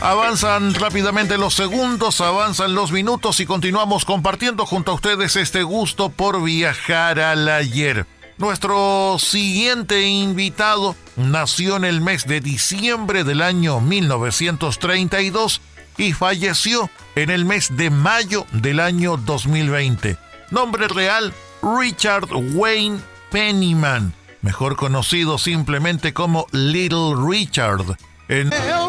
Avanzan rápidamente los segundos, avanzan los minutos y continuamos compartiendo junto a ustedes este gusto por viajar al ayer. Nuestro siguiente invitado nació en el mes de diciembre del año 1932 y falleció en el mes de mayo del año 2020. Nombre real, Richard Wayne Penniman, mejor conocido simplemente como Little Richard.